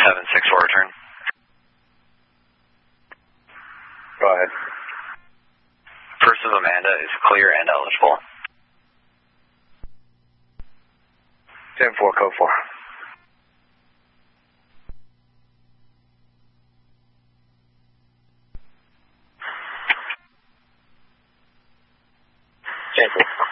764 return. Go ahead. First of Amanda is clear and eligible. 10-4, code 4. Ten-4.